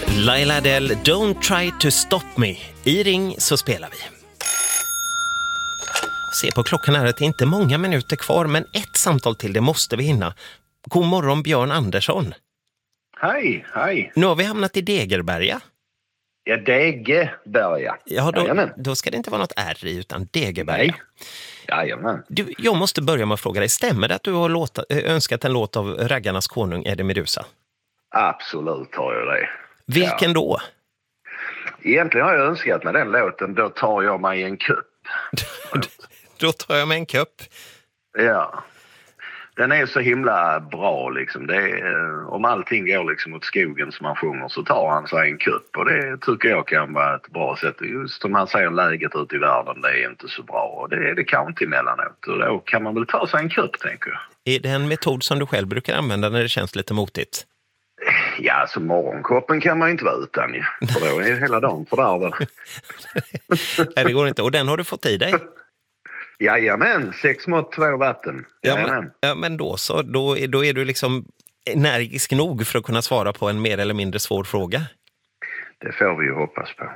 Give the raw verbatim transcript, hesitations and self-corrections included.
Laila Adele, Don't Try To Stop Me. I Ring så spelar vi. Se på klockan här att det är inte många minuter kvar, men ett samtal till, det måste vi hinna. God morgon, Björn Andersson. Hej, hej. Nu har vi hamnat i Degerberga. Ja, Degeberga. Ja, då, då ska det inte vara något R i utan Degerberga. Nej. Jajamän. Du, jag måste börja med att fråga dig, stämmer det att du har låta, önskat en låt av Raggarnas konung Eddie Meduza? Absolut har jag det. Vilken ja. då? Egentligen har jag önskat med den låten, då tar jag mig en kupp. Då tar jag mig en kupp. Ja. Den är så himla bra liksom. Det är, om allting går liksom åt skogen som man sjunger så tar han sig en kupp. Och det tycker jag kan vara ett bra sätt. Just som han säger, läget ute i världen, det är inte så bra. Och det är det kanske emellanåt. Och då kan man väl ta sig en kupp, tänker jag. Är det en metod som du själv brukar använda när det känns lite motigt? Ja, så alltså morgonkoppen kan man inte vara utan ju. För då är hela dagen fördärvad. Nej, det går inte. Och den har du fått i dig? Jajamän, sex mått, två vatten. Ja men, ja, men då så. Då, då är du liksom energisk nog för att kunna svara på en mer eller mindre svår fråga. Det får vi ju hoppas på.